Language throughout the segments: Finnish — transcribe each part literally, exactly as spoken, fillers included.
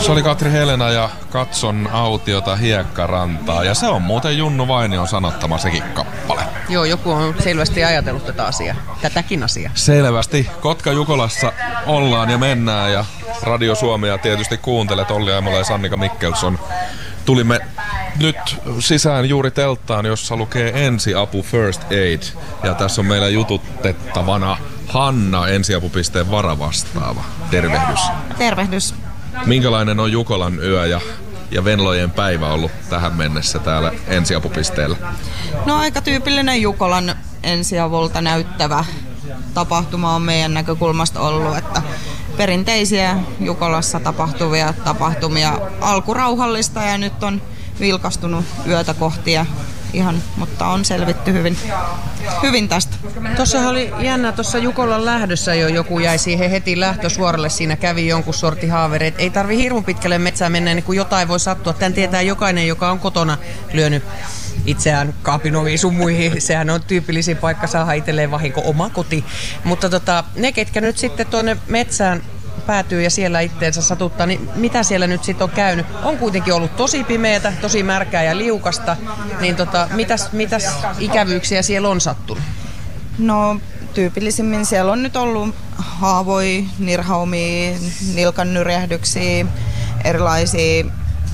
Se oli Katri Helena ja Katson autiota hiekkarantaa. Ja se on muuten Junnu Vainion sanottama sekin kappale. Joo, joku on selvästi ajatellut tätä asiaa, tätäkin asiaa. Selvästi. Kotka-Jukolassa ollaan ja mennään ja Radio Suomea tietysti kuuntelet. Olli Aimola ja Sannika Mikkelsson. Tulimme nyt sisään juuri telttaan, jossa lukee ensiapu First Aid. Ja tässä on meillä jututettavana Hanna, ensiapupisteen varavastaava. Tervehdys. Tervehdys. Minkälainen on Jukolan yö ja, ja Venlojen päivä ollut tähän mennessä täällä ensiapupisteellä? No aika tyypillinen Jukolan ensiavulta näyttävä tapahtuma on meidän näkökulmasta ollut, että perinteisiä Jukolassa tapahtuvia tapahtumia, alkurauhallista ja nyt on vilkastunut yötä kohti ja ihan, mutta on selvitty hyvin, hyvin tästä. Tuossa oli jännä, tuossa Jukolan lähdössä jo joku jäi siihen heti lähtösuoralle, siinä kävi jonkun sorti haaveri. Ei tarvi hirmu pitkälle metsään mennä, niin kun jotain voi sattua. Tän tietää jokainen, joka on kotona lyönyt itseään kaapinoviin sun muihin. Sehän on tyypillisin paikka saada itselleen vahinko, oma koti. Mutta tota, ne, ketkä nyt sitten tuonne metsään päätyy ja siellä itteensä satuttaa, niin mitä siellä nyt sitten on käynyt? On kuitenkin ollut tosi pimeätä, tosi märkää ja liukasta, niin tota, mitäs, mitäs ikävyyksiä siellä on sattunut? No tyypillisimmin siellä on nyt ollut haavoja, nirhaumia, nilkan nyrjähdyksiä, erilaisia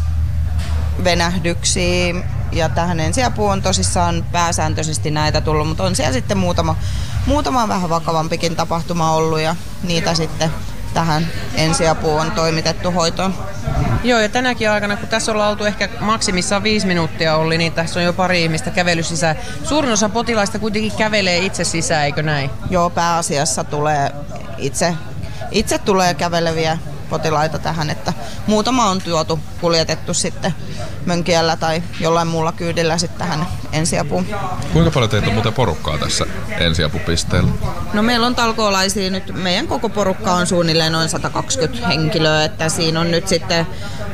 venähdyksiä ja tähän ensiapuun on tosissaan pääsääntöisesti näitä tullut, mutta on siellä sitten muutama, muutama vähän vakavampikin tapahtuma ollut ja niitä sitten tähän ensiapuun on toimitettu hoitoon. Joo, ja tänäkin aikana, kun tässä ollaan oltu ehkä maksimissaan viisi minuuttia oli, niin tässä on jo pari ihmistä kävellyt sisään. Suurin osa potilaista kuitenkin kävelee itse sisään, eikö näin? Joo, pääasiassa tulee itse, itse tulee käveleviä potilaita tähän, että muutama on tuotu, kuljetettu sitten mönkiällä tai jollain muulla kyydillä sitten tähän ensiapuun. Kuinka paljon teitä on muuten porukkaa tässä ensiapupisteellä? No meillä on talkoolaisia nyt, meidän koko porukka on suunnilleen noin sata kaksikymmentä henkilöä, että siinä on nyt sitten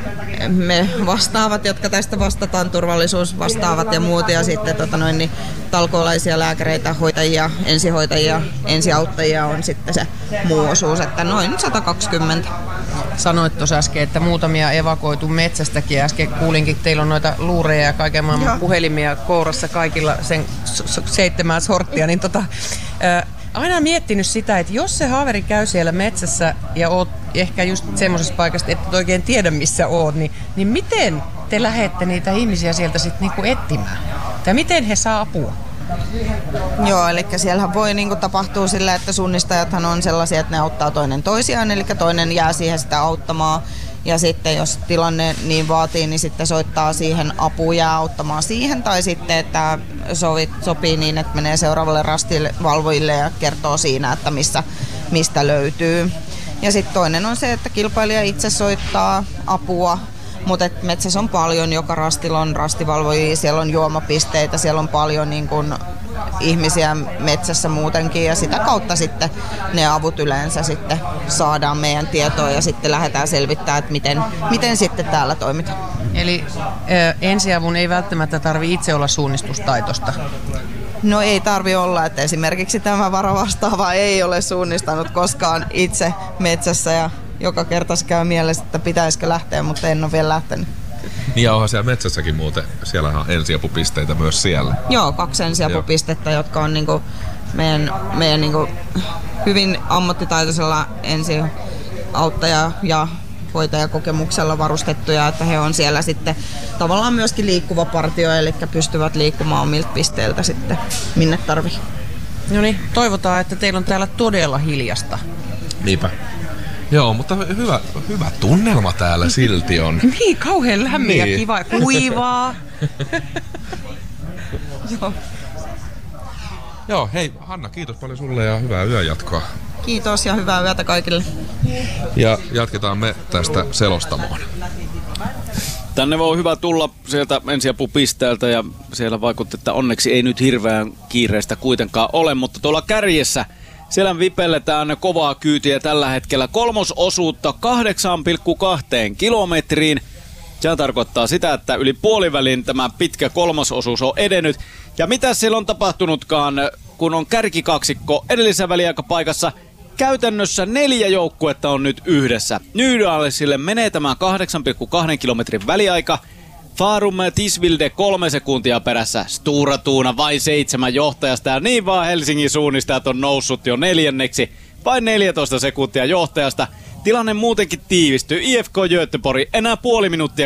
me vastaavat, jotka tästä vastataan, turvallisuus vastaavat ja muut, ja sitten tota noin, niin talkoolaisia lääkäreitä, hoitajia, ensihoitajia, ensiauttajia on sitten se muu osuus, että noin sata kaksikymmentä. Sanoit tuossa äsken, että muutamia evakuoitu metsästäkin. Äsken kuulinkin, että teillä on noita luureja ja kaiken maailman Joo. puhelimia kourassa kaikilla sen seitsemää sorttia. Niin tota, ää, aina miettinyt sitä, että jos se haaveri käy siellä metsässä ja oot ehkä just semmoisessa paikassa, että et oikein tiedä missä oot, niin, niin miten te lähette niitä ihmisiä sieltä sitten niinku etsimään? Tai miten he saa apua? Joo, eli siellähän voi niin kuin tapahtua sillä, että suunnistajathan on sellaisia, että ne auttaa toinen toisiaan, eli toinen jää siihen sitä auttamaan. Ja sitten jos tilanne niin vaatii, niin sitten soittaa siihen apuun, jää auttamaan siihen. Tai sitten, että sovit, sopii niin, että menee seuraavalle rastille valvojille ja kertoo siinä, että missä, mistä löytyy. Ja sitten toinen on se, että kilpailija itse soittaa apua. Mutta metsässä on paljon, joka rastilla on rastivalvojia, siellä on juomapisteitä, siellä on paljon niin kun, ihmisiä metsässä muutenkin ja sitä kautta sitten ne avut yleensä sitten saadaan meidän tietoon ja sitten lähdetään selvittämään, että miten, miten sitten täällä toimitaan. Eli ö, ensiavun ei välttämättä tarvitse itse olla suunnistustaitosta? No ei tarvi olla, että esimerkiksi tämä varavastaava ei ole suunnistanut koskaan itse metsässä ja joka kerta se käy mielessä, että pitäisikö lähteä, mutta en ole vielä lähtenyt. Niin ja onhan siellä metsässäkin muuten, siellä on ensiapupisteitä myös siellä. Joo, kaksi ensiapupistettä, Joo. jotka on niinku meidän, meidän niinku hyvin ammattitaitoisella ensiauttaja- ja hoitajakokemuksella varustettuja, että he on siellä sitten tavallaan myöskin liikkuva partio, eli pystyvät liikkumaan omilta pisteiltä sitten minne tarvii. No niin, toivotaan, että teillä on täällä todella hiljasta. Niinpä. Joo, mutta hyvä, hyvä tunnelma täällä silti on. Niin, kauhean lämmin niin. ja kiva, kuivaa. Joo. Joo, hei Hanna, kiitos paljon sulle ja hyvää yönjatkoa. Kiitos ja hyvää yötä kaikille. Ja jatketaan me tästä selostamoon. Tänne voi hyvä tulla sieltä ensiapupisteeltä ja siellä vaikutti, että onneksi ei nyt hirveän kiireistä kuitenkaan ole, mutta tuolla kärjessä siellä vipelletään kovaa kyytiä tällä hetkellä kolmososuutta kahdeksan pilkku kaksi kilometriin. Se tarkoittaa sitä, että yli puolivälin tämä pitkä kolmososuus on edennyt. Ja mitä siellä on tapahtunutkaan, kun on kärkikaksikko edellisessä väliaikapaikassa käytännössä neljä joukkuetta on nyt yhdessä. Nydalesille menee tämä kahdeksan pilkku kaksi kilometrin väliaika. Farum Tisvilde kolme sekuntia perässä. Stura Tuuna vain seitsemän johtajasta ja niin vaan Helsingin suunnistajat on noussut jo neljänneksi. Vain neljätoista sekuntia johtajasta. Tilanne muutenkin tiivistyy. I F K Göteborg enää puoli minuuttia